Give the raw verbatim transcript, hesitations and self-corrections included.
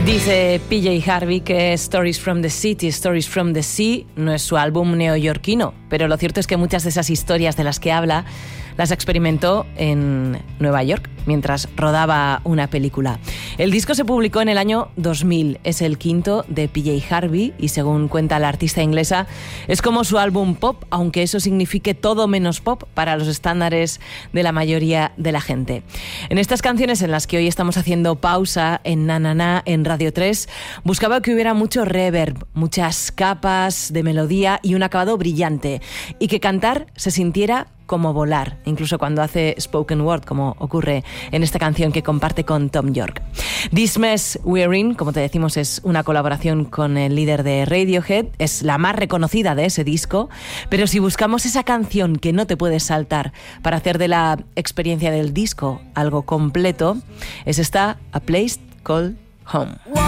Dice P J Harvey que Stories from the City, Stories from the Sea no es su álbum neoyorquino, pero lo cierto es que muchas de esas historias de las que habla las experimentó en Nueva York mientras rodaba una película. El disco se publicó en el año dos mil, es el quinto de P J Harvey y según cuenta la artista inglesa es como su álbum pop, aunque eso signifique todo menos pop para los estándares de la mayoría de la gente. En estas canciones en las que hoy estamos haciendo pausa en Na Na Na en Radio tres, buscaba que hubiera mucho reverb, muchas capas de melodía y un acabado brillante, y que cantar se sintiera como volar, incluso cuando hace spoken word, como ocurre en esta canción que comparte con Thom Yorke. This Mess We're In, como te decimos, es una colaboración con el líder de Radiohead, es la más reconocida de ese disco, pero si buscamos esa canción que no te puedes saltar para hacer de la experiencia del disco algo completo, es esta A Place Called Home.